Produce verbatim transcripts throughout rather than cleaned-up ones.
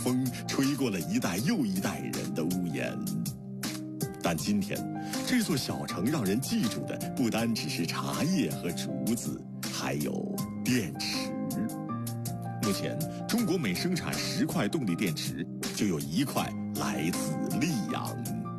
风吹过了一代又一代人的屋檐。但今天，这座小城让人记住的不单只是茶叶和竹子，还有电池。目前，中国每生产十块动力电池，就有一块来自溧阳。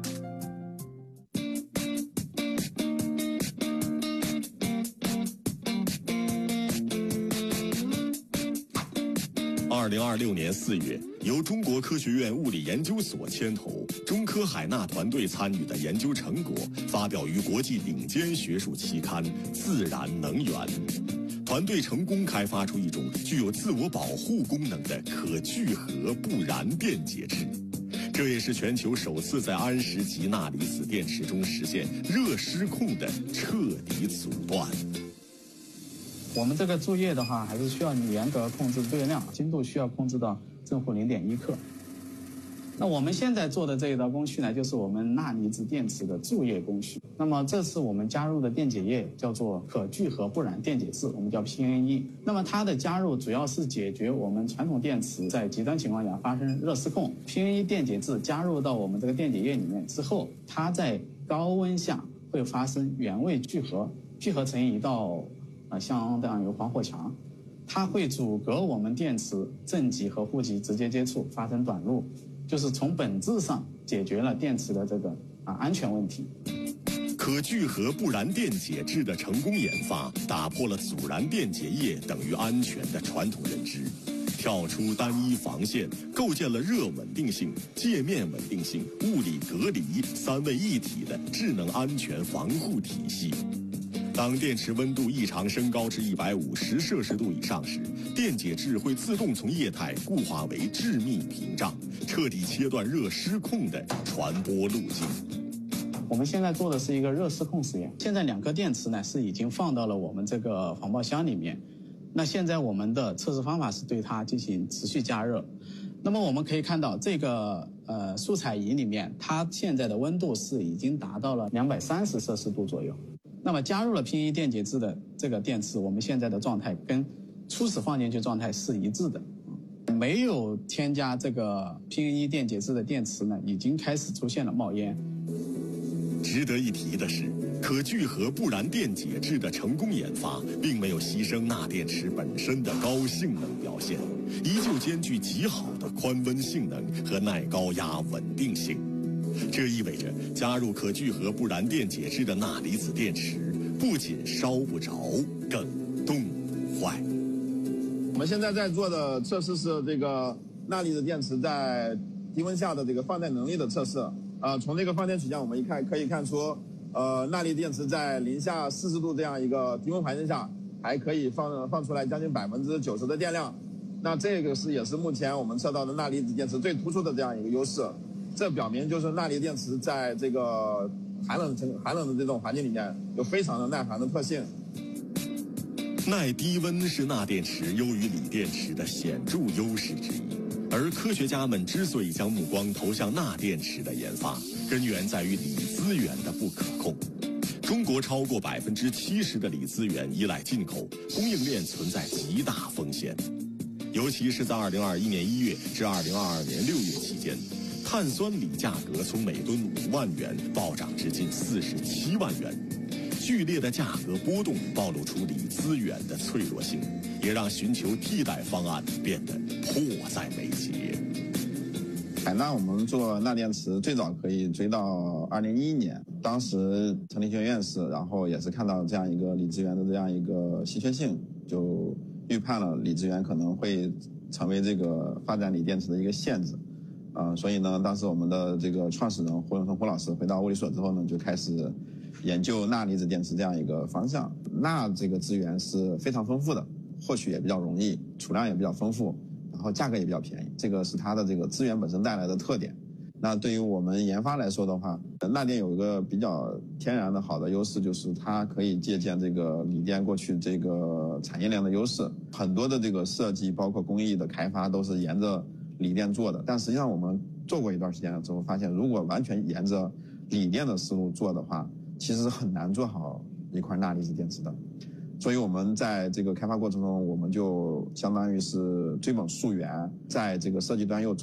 二零二六年四月，由中国科学院物理研究所牵头，中科海纳团队参与的研究成果发表于国际顶尖学术期刊《自然能源》。团队成功开发出一种具有自我保护功能的可聚合不燃电解质，这也是全球首次在安石级钠离子电池中实现热失控的彻底阻断。 我们这个注液的话，还是需要严格控制注液量，精度需要控制到正负零点一克。那我们现在做的这一道工序呢，就是我们钠离子电池的注液工序。那么这次我们加入的电解液叫做可聚合不燃电解质，我们叫 P N 一。那么它的加入主要是解决我们传统电池在极端情况下发生热失控。P N 一电解质加入到我们这个电解液里面之后，它在高温下会发生原位聚合，聚合成一道呃相当于防火墙，它会阻隔我们电池正极和负极直接接触，发生短路。就是从本质上解决了电池的这个啊安全问题。 可聚合不燃电解质的成功研发，打破了阻燃电解液等于安全的传统认知，跳出单一防线，构建了热稳定性、界面稳定性、物理隔离三位一体的智能安全防护体系。当电池温度异常升高至一百五十摄氏度以上时，电解质会自动从液态固化为致密屏障，彻底切断热失控的传播路径。 我们现在做的是一个热失控实验，现在两颗电池呢是已经放到了我们这个防爆箱里面。那现在我们的测试方法是对它进行持续加热。那么我们可以看到这个呃素采仪里面，它现在的温度是已经达到了两百三十摄氏度左右。那么加入了 P N 一电解质的这个电池，我们现在的状态跟初始放进去状态是一致的。没有添加这个 P N 一电解质的电池呢，已经开始出现了冒烟。 值得一提的是，可聚合不燃电解质的成功研发，并没有牺牲钠电池本身的高性能表现，依旧兼具极好的宽温性能和耐高压稳定性。这意味着加入可聚合不燃电解质的钠离子电池，不仅烧不着，更冻不坏。 我们现在在做的测试是这个钠离子电池在低温下的这个放电能力的测试。呃，从这个放电曲线我们一看可以看出，呃，钠离子电池在零下四十度这样一个低温环境下，还可以放放出来将近百分之九十的电量。那这个是也是目前我们测到的钠离子电池最突出的这样一个优势。这表明就是钠离子电池在这个寒冷寒冷的这种环境里面有非常的耐寒的特性。 耐低温是钠电池优于锂电池的显著优势之一。而科学家们之所以将目光投向钠电池的研发，根源在于锂资源的不可控。中国超过百分之七十的锂资源依赖进口，供应链存在极大风险。尤其是在二零二一年一月至二零二二年六月期间，碳酸锂价格从每吨五万元暴涨至近四十七万元。剧烈的价格波动暴露出锂资源的脆弱性，也让寻求替代方案变得迫在眉睫。 海纳我们做钠电池最早可以追到二零一一年，当时陈立轩院士，然后也是看到这样一个锂资源的这样一个稀缺性，就预判了锂资源可能会成为这个发展锂电池的一个限制。啊、呃，所以呢，当时我们的这个创始人胡永生胡老师回到物理所之后呢，就开始研究钠离子电池这样一个方向。钠这个资源是非常丰富的，获取也比较容易，储量也比较丰富，然后价格也比较便宜，这个是它的这个资源本身带来的特点。那对于我们研发来说的话，钠电有一个比较天然的好的优势，就是它可以借鉴这个锂电过去这个产业链的优势，很多的这个设计包括工艺的开发都是沿着锂电做的。但实际上我们做过一段时间了之后发现，如果完全沿着锂电的思路做的话，其实很难做好一块钠离子电池的。所以我们在这个开发过程中，我们就相当于是追本溯源，在这个设计端又